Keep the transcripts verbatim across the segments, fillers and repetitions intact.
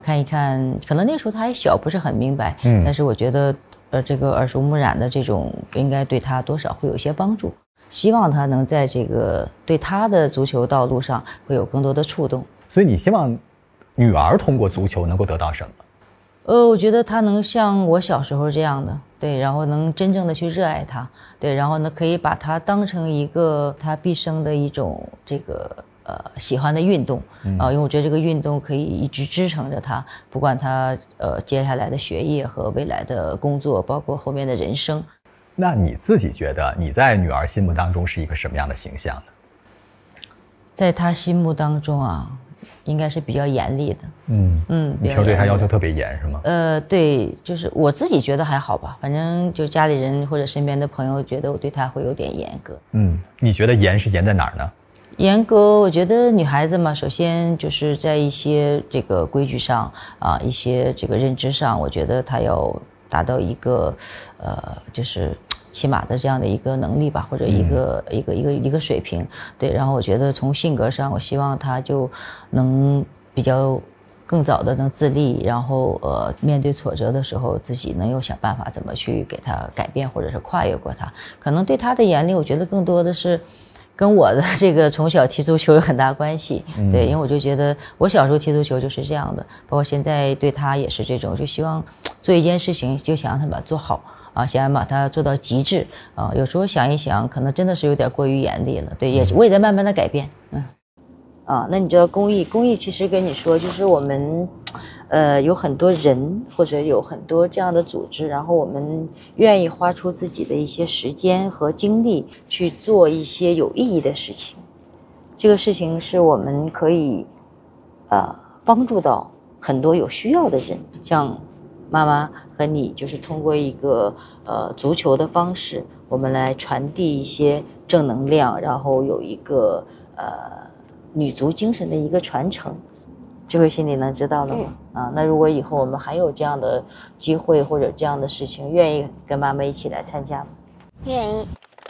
看一看，可能那时候他还小，不是很明白，嗯，但是我觉得，呃，这个耳濡目染的这种，应该对他多少会有一些帮助。希望他能在这个对他的足球道路上会有更多的触动。 所以你希望女儿通过足球能够得到什么？ 呃，我觉得他能像我小时候这样的，对，然后能真正的去热爱它，对，然后呢，可以把它当成一个他毕生的一种这个呃喜欢的运动啊、嗯呃，因为我觉得这个运动可以一直支撑着他，不管他呃接下来的学业和未来的工作，包括后面的人生。 那你自己觉得你在女儿心目当中是一个什么样的形象呢？ 在她心目当中啊，应该是比较严厉的。嗯嗯， 你平时对她要求特别严是吗？ 呃，对，就是我自己觉得还好吧，反正就家里人或者身边的朋友觉得我对她会有点严格。 嗯，你觉得严是严在哪儿呢？ 严格，我觉得女孩子嘛，首先就是在一些这个规矩上啊，一些这个认知上，我觉得她要达到一个呃，就是起码的这样的一个能力吧，或者一个、嗯、一个一个一个水平。对，然后我觉得从性格上，我希望她就能比较更早的能自立，然后呃，面对挫折的时候，自己能有想办法怎么去给她改变，或者是跨越过它。可能对她的严厉，我觉得更多的是跟我的这个从小踢足球有很大关系。嗯、对，因为我就觉得我小时候踢足球就是这样的，包括现在对她也是这种，就希望做一件事情就想让她把它做好啊，想要把它做到极致啊。有时候想一想，可能真的是有点过于严厉了。对，也是我也在慢慢的改变。嗯。啊，那你知道公益？公益其实跟你说，就是我们，呃，有很多人或者有很多这样的组织，然后我们愿意花出自己的一些时间和精力去做一些有意义的事情。这个事情是我们可以，呃，帮助到很多有需要的人，像妈妈和你，就是通过一个呃足球的方式，我们来传递一些正能量，然后有一个呃。女足精神的一个传承，这位心里能知道了吗？嗯、啊，那如果以后我们还有这样的机会或者这样的事情，愿意跟妈妈一起来参加吗？ 愿意。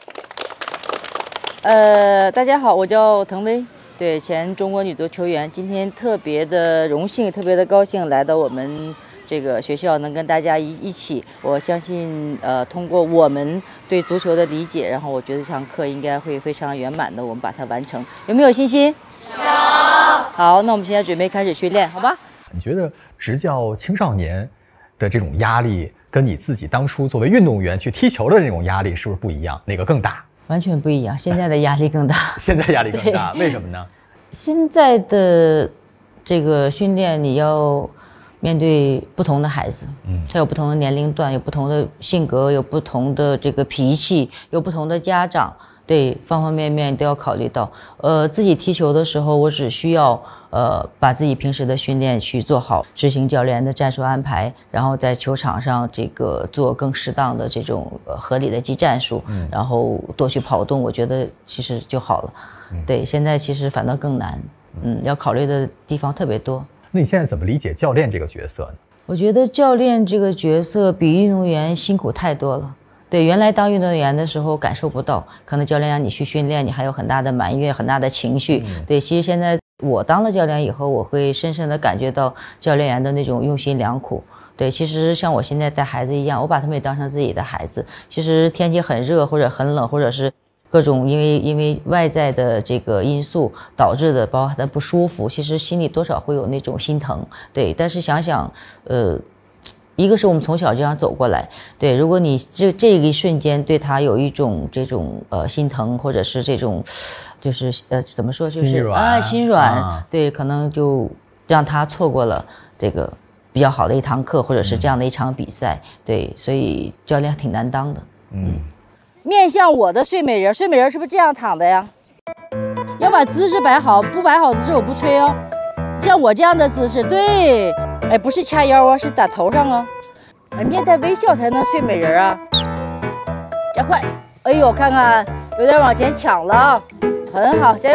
呃，大家好，我叫滕薇，对，前中国女足球员，今天特别的荣幸，特别的高兴来到我们这个学校，能跟大家一一起，我相信，呃，通过我们对足球的理解，然后我觉得这堂课应该会非常圆满的，我们把它完成，有没有信心？有。好，那我们现在准备开始训练，好吧？ 你觉得执教青少年的这种压力，跟你自己当初作为运动员去踢球的这种压力是不是不一样？哪个更大？ 完全不一样，现在的压力更大。 现在压力更大，为什么呢？ 现在的这个训练，你要面对不同的孩子，嗯，他有不同的年龄段，有不同的性格，有不同的这个脾气，有不同的家长。对，方方面面都要考虑到。呃，自己踢球的时候，我只需要呃把自己平时的训练去做好，执行教练的战术安排，然后在球场上这个做更适当的这种、呃、合理的技战术，嗯，然后多去跑动，我觉得其实就好了。嗯、对，现在其实反倒更难，嗯，要考虑的地方特别多。 那你现在怎么理解教练这个角色呢？ 我觉得教练这个角色比运动员辛苦太多了。对，原来当运动员的时候感受不到，可能教练让你去训练，你还有很大的埋怨，很大的情绪。嗯、对，其实现在我当了教练以后，我会深深的感觉到教练员的那种用心良苦。对，其实像我现在带孩子一样，我把他们也当成自己的孩子。其实天气很热或者很冷，或者是各种因为因为外在的这个因素导致的，包括他不舒服，其实心里多少会有那种心疼。对，但是想想，呃。一个是我们从小这样走过来，对，如果你这这一瞬间对他有一种这种呃心疼，或者是这种，就是呃怎么说，就是心软啊心软、 啊， 对，可能就让他错过了这个比较好的一堂课，或者是这样的一场比赛，嗯、对，所以教练挺难当的。嗯，面向我的睡美人，睡美人是不是这样躺的呀？要把姿势摆好，不摆好姿势我不吹哦。像我这样的姿势，对。哎，不是掐腰啊，是打头上啊！哎，面带微笑才能睡美人啊！加快！哎呦，看看有点往前抢了，很好，加油！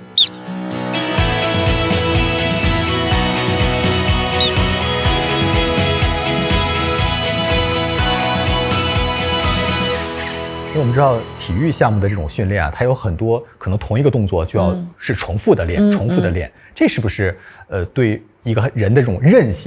因为我们知道体育项目的这种训练啊，它有很多可能同一个动作就要是重复的练，嗯、重复的练，嗯嗯、这是不是呃对一个人的这种韧性？